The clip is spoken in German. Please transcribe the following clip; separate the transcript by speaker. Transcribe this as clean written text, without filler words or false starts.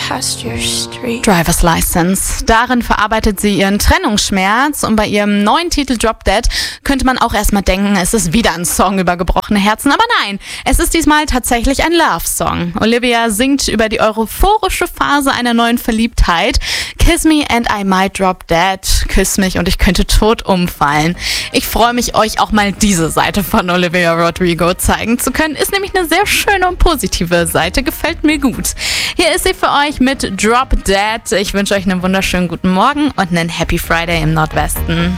Speaker 1: past your street.
Speaker 2: Driver's License. Darin verarbeitet sie ihren Trennungsschmerz und bei ihrem neuen Titel Drop Dead könnte man auch erstmal denken, es ist wieder ein Song über gebrochene Herzen, aber nein, es ist diesmal tatsächlich ein Love-Song. Olivia singt über die euphorische Phase einer neuen Verliebtheit. Kiss me and I might drop dead. Küss mich und ich könnte tot umfallen. Ich freue mich, euch auch mal diese Seite von Olivia Rodrigo zeigen zu können. Ist nämlich eine sehr schöne und positive Seite, gefällt mir gut. Hier ist sie für euch mit Drop Dead. Ich wünsche euch einen wunderschönen guten Morgen und einen Happy Friday im Nordwesten.